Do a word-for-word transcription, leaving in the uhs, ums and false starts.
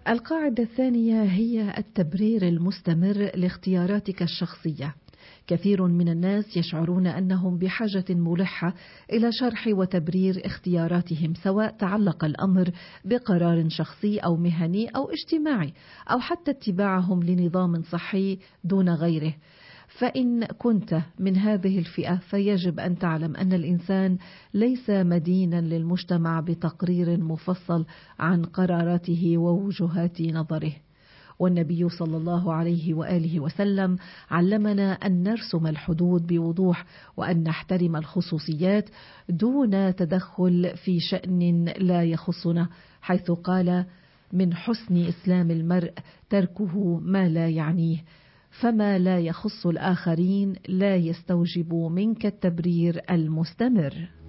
القاعدة الثانية هي التبرير المستمر لاختياراتك الشخصية. كثير من الناس يشعرون أنهم بحاجة ملحة إلى شرح وتبرير اختياراتهم، سواء تعلق الأمر بقرار شخصي أو مهني أو اجتماعي، أو حتى اتباعهم لنظام صحي دون غيره. فإن كنت من هذه الفئة فيجب أن تعلم أن الإنسان ليس مدينا للمجتمع بتقرير مفصل عن قراراته ووجهات نظره. والنبي صلى الله عليه وآله وسلم علمنا أن نرسم الحدود بوضوح، وأن نحترم الخصوصيات دون تدخل في شأن لا يخصنا، حيث قال: من حسن إسلام المرء تركه ما لا يعنيه، فما لا يخص الآخرين لا يستوجب منك التبرير المستمر.